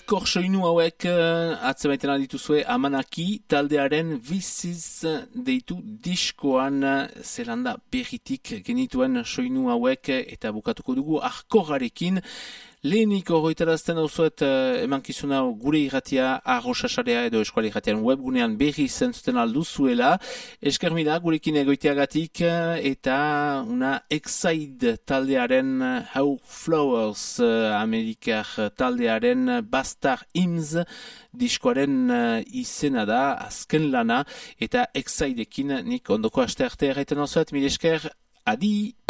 hardcore soinu hauek atzemaiten aldituzue Amanaki taldearen Viziz deitu diskoan zelanda berritik genituen soinu hauek eta bukatuko dugu hardcorearekin. Lehenik horretarazten dauzuet emankizuna gure irratia arrosasarea edo eskuali irratian webgunean berri zentzuten alduzuela. Eskermila gurekin egoiteagatik eta una Exide taldearen How Flowers Amerikar taldearen Bastard Hymns diskoaren izena da, azken lana, eta Exidekin nik ondoko aste arte erraiten dauzuet, mil esker, adi!